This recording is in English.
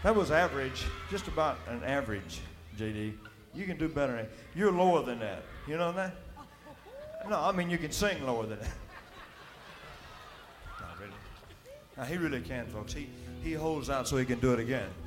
That was average, just about an average, JD. You can do better than that. You're lower than that. You know that? No, I mean you can sing lower than that. Not really. Now, he really can, folks. He holds out so he can do it again.